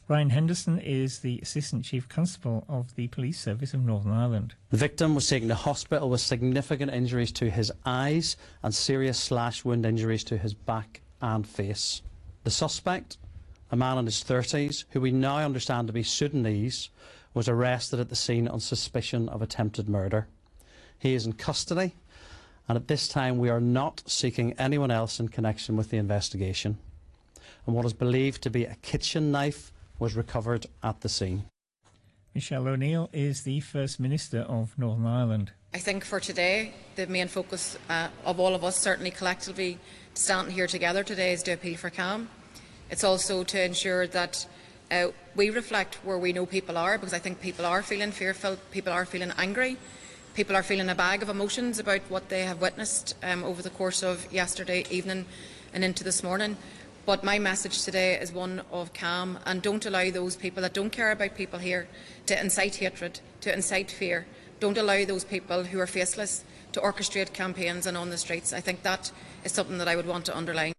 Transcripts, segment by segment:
Ryan Henderson is the Assistant Chief Constable of the Police Service of Northern Ireland. The victim was taken to hospital with significant injuries to his eyes and serious slash wound injuries to his back and face. The suspect, a man in his 30s, who we now understand to be Sudanese, was arrested at the scene on suspicion of attempted murder. He is in custody, and at this time we are not seeking anyone else in connection with the investigation. And what is believed to be a kitchen knife was recovered at the scene. Michelle O'Neill is the First Minister of Northern Ireland. I think for today, the main focus of all of us, certainly collectively standing here together today, is to appeal for calm. It's also to ensure that we reflect where we know people are, because I think people are feeling fearful, people are feeling angry, people are feeling a bag of emotions about what they have witnessed over the course of yesterday evening and into this morning. But my message today is one of calm, and don't allow those people that don't care about people here to incite hatred, to incite fear. Don't allow those people who are faceless to orchestrate campaigns and on the streets. I think that is something that I would want to underline.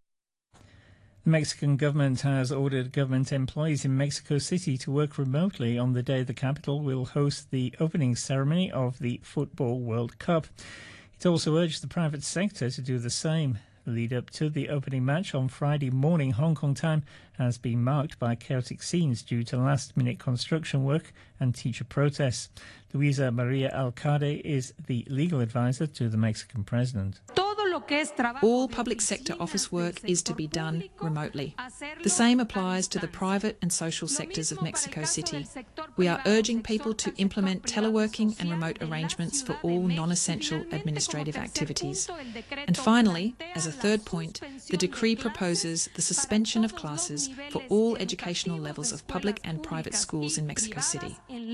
The Mexican government has ordered government employees in Mexico City to work remotely on the day the capital will host the opening ceremony of the Football World Cup. It also urged the private sector to do the same. The lead-up to the opening match on Friday morning Hong Kong time has been marked by chaotic scenes due to last-minute construction work and teacher protests. Luisa Maria Alcade is the legal advisor to the Mexican president. All public sector office work is to be done remotely. The same applies to the private and social sectors of Mexico City. We are urging people to implement teleworking and remote arrangements for all non-essential administrative activities. And finally, as a third point, the decree proposes the suspension of classes for all educational levels of public and private schools in Mexico City.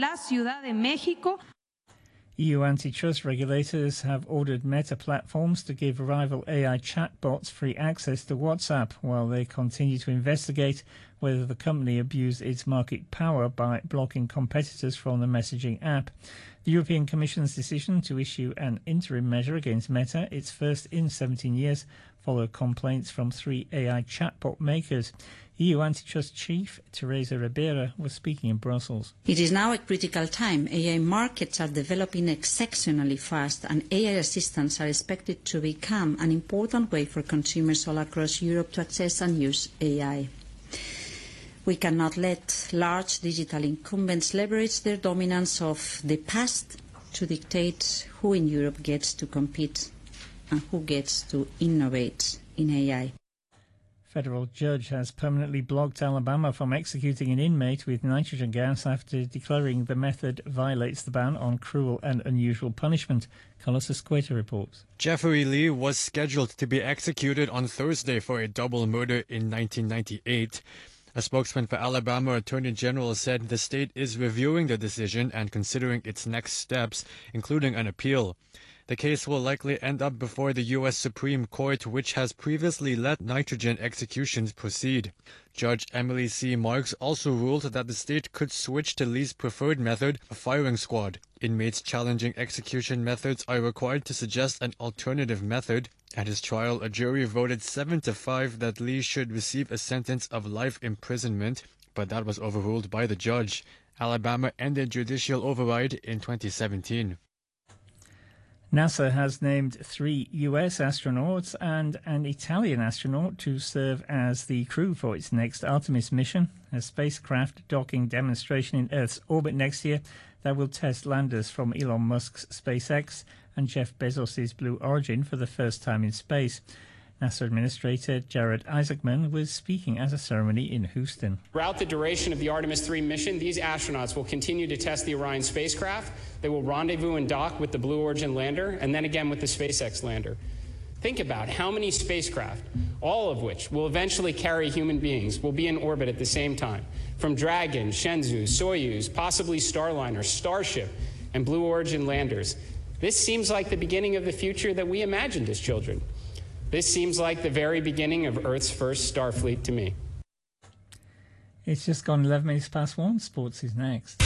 EU antitrust regulators have ordered Meta platforms to give rival AI chatbots free access to WhatsApp while they continue to investigate whether the company abused its market power by blocking competitors from the messaging app. The European Commission's decision to issue an interim measure against Meta, its first in 17 years, followed complaints from 3 AI chatbot makers. EU Antitrust Chief Teresa Ribera was speaking in Brussels. It is now a critical time. AI markets are developing exceptionally fast, and AI assistants are expected to become an important way for consumers all across Europe to access and use AI. We cannot let large digital incumbents leverage their dominance of the past to dictate who in Europe gets to compete and who gets to innovate in AI. Federal judge has permanently blocked Alabama from executing an inmate with nitrogen gas after declaring the method violates the ban on cruel and unusual punishment. Carlos Escueta reports. Jeffrey Lee was scheduled to be executed on Thursday for a double murder in 1998. A spokesman for Alabama Attorney General said the state is reviewing the decision and considering its next steps, including an appeal. The case will likely end up before the U.S. Supreme Court, which has previously let nitrogen executions proceed. Judge Emily C. Marks also ruled that the state could switch to Lee's preferred method, a firing squad. Inmates challenging execution methods are required to suggest an alternative method. At his trial, a jury voted 7-5 that Lee should receive a sentence of life imprisonment, but that was overruled by the judge. Alabama ended judicial override in 2017. NASA has named 3 US astronauts and an Italian astronaut to serve as the crew for its next Artemis mission, a spacecraft docking demonstration in Earth's orbit next year that will test landers from Elon Musk's SpaceX and Jeff Bezos' Blue Origin for the first time in space. NASA Administrator Jared Isaacman was speaking at a ceremony in Houston. Throughout the duration of the Artemis 3 mission, these astronauts will continue to test the Orion spacecraft. They will rendezvous and dock with the Blue Origin lander and then again with the SpaceX lander. Think about how many spacecraft, all of which will eventually carry human beings, will be in orbit at the same time. From Dragon, Shenzhou, Soyuz, possibly Starliner, Starship, and Blue Origin landers. This seems like the beginning of the future that we imagined as children. This seems like the very beginning of Earth's first Starfleet to me. It's just gone 11 minutes past 1. Sports is next.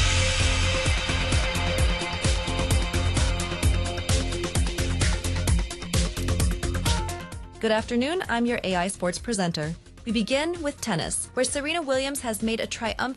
Good afternoon, I'm your AI Sports presenter. We begin with tennis, where Serena Williams has made a triumphant